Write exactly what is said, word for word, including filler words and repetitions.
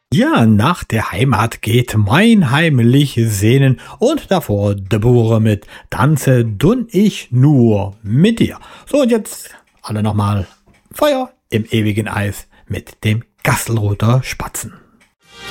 Ja, nach der Heimat geht mein heimlich Sehnen und davor de Bure mit Tanze dun ich nur mit dir. So, und jetzt alle nochmal Feuer im ewigen Eis mit dem Gastelruther Spatzen.